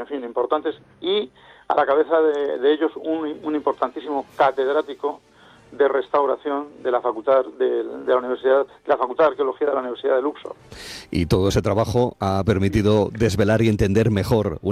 en fin, importantes, y a la cabeza de ellos un importantísimo catedrático de restauración de la facultad de la Universidad, de la Facultad de Arqueología de la Universidad de Luxor. Y todo ese trabajo ha permitido desvelar y entender mejor